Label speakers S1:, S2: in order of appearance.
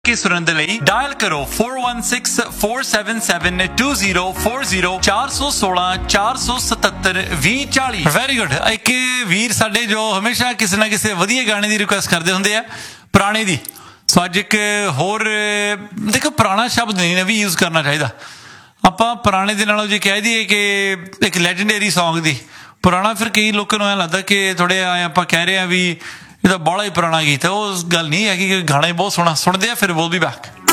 S1: ਕੇ ਸੁਣਨ ਦੇ ਲਈ ਡਾਇਲ ਕਰੋ 4164772040 416 ਵੈਰੀ ਗੁੱਡ। ਇੱਕ ਵੀਰ ਸਾਡੇ ਜੋ ਹਮੇਸ਼ਾ ਕਿਸੇ ਨਾ ਕਿਸੇ ਵਧੀਆ ਗਾਣੇ ਦੀ ਰਿਕੁਐਸਟ ਕਰਦੇ ਹੁੰਦੇ ਆ, ਪੁਰਾਣੇ ਦੀ। ਸੋ ਅੱਜ ਇੱਕ ਹੋਰ ਦੇਖੋ, ਪੁਰਾਣਾ ਸ਼ਬਦ ਨਹੀਂ ਨਵੀਂ ਯੂਜ਼ ਕਰਨਾ ਚਾਹੀਦਾ। ਆਪਾਂ ਪੁਰਾਣੇ ਦੇ ਨਾਲੋਂ ਜੇ ਕਹਿ ਦਈਏ ਕਿ ਇੱਕ ਲੈਜੈਂਡਰੀ ਸੌਂਗ ਦੀ ਪੁਰਾਣਾ, ਫਿਰ ਕਈ ਲੋਕਾਂ ਨੂੰ ਐਂ ਲੱਗਦਾ ਕਿ ਥੋੜ੍ਹੇ ਆਪਾਂ ਕਹਿ ਰਹੇ ਹਾਂ ਵੀ ਇਹਦਾ ਬਾਹਲਾ ਹੀ ਪੁਰਾਣਾ ਗੀਤ ਹੈ। ਉਹ ਗੱਲ ਨਹੀਂ ਹੈਗੀ ਕਿ ਗਾਣਾ ਹੀ ਬਹੁਤ ਸੋਹਣਾ ਸੁਣਦੇ ਆ। ਫਿਰ ਵਿਲ ਬੀ ਬੈਕ।